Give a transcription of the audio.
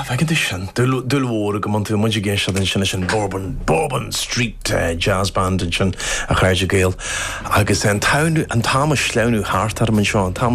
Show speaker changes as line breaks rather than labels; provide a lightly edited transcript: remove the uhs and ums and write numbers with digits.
fegin sin dulhór go man tú muidir géis sin Bourbon Street Jazz Band sin a chréide géal agus an támas leanú háart ar man seán